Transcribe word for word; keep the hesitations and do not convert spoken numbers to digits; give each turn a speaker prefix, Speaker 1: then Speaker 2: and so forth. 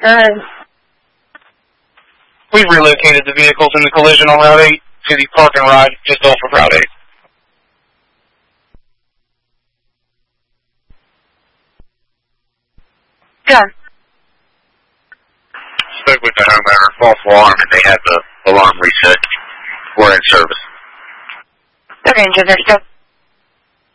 Speaker 1: Uh,
Speaker 2: We've relocated the vehicles in the collision on Route eight to the park and ride just off of Route eight.
Speaker 1: Yeah.
Speaker 3: Spoke with the homeowner, false alarm, and they had the alarm reset. We're in service.
Speaker 1: Okay, engineer, stop.